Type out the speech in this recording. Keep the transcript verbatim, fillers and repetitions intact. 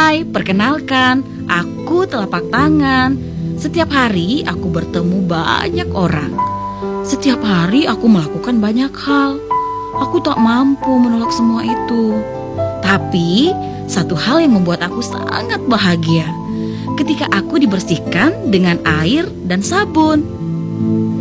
Hai, perkenalkan, aku telapak tangan. Setiap hari aku bertemu banyak orang. Setiap hari aku melakukan banyak hal. Aku tak mampu menolak semua itu. Tapi satu hal yang membuat aku sangat bahagia, ketika aku dibersihkan dengan air dan sabun.